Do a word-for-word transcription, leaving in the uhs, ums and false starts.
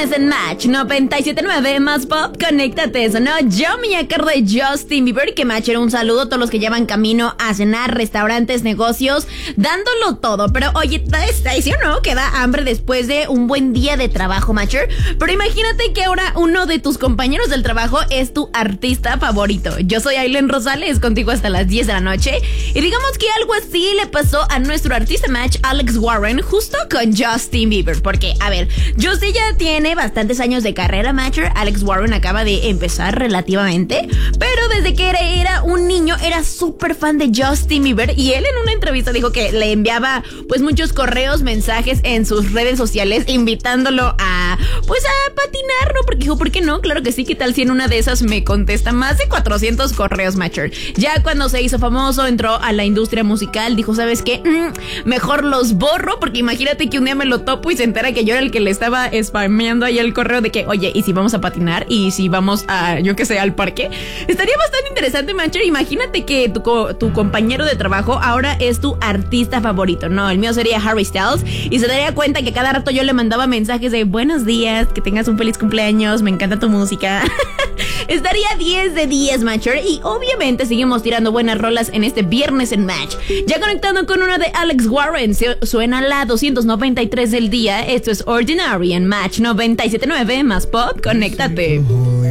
viernes en Match noventa y siete punto nueve más pop, conéctate, eso, ¿no? Yo me acuerdo de Justin Bieber, que Match era un saludo a todos los que llevan camino a cenar, restaurantes, negocios, dándolo todo. Pero oye, ¿sí o no? Que da hambre después de un buen día de trabajo, Matcher. Pero imagínate que ahora uno de tus compañeros del trabajo es tu artista favorito. Yo soy Aileen Rosales, contigo hasta las diez de la noche. Y digamos que algo así le pasó a nuestro artista Match, Alex Warren, justo con Justin Bieber. Porque, a ver, Justin ya tiene bastantes años de carrera, Matcher. Alex Warren acaba de empezar relativamente, pero desde que era, era un niño era súper fan de Justin Bieber. Y él en una entrevista dijo que le enviaba pues muchos correos, mensajes en sus redes sociales invitándolo a pues a patinar, ¿no? Porque dijo, ¿por qué no? Claro que sí, ¿qué tal si en una de esas me contesta? Más de cuatrocientos correos, Matcher. Ya cuando se hizo famoso, entró a la industria musical, dijo, ¿sabes qué? Mm, mejor los borro, porque imagínate que un día me lo topo y se entera que yo era el que le estaba spameando ahí el correo de que, oye, ¿y si vamos a patinar? ¿Y si vamos a, yo qué sé, al parque? Estaría bastante interesante, Matcher. Imagínate que tu, tu compañero de trabajo ahora es tu artista favorito. No, el mío sería Harry Styles, y se daría cuenta que cada rato yo le mandaba mensajes de buenos días, que tengas un feliz cumpleaños, me encanta tu música. Estaría diez de diez, Matcher. Y obviamente seguimos tirando buenas rolas en este viernes en Match. Ya conectando con una de Alex Warren, se suena la doscientos noventa y tres del día. Esto es Ordinary en Match noventa y siete punto nueve más pop, conéctate.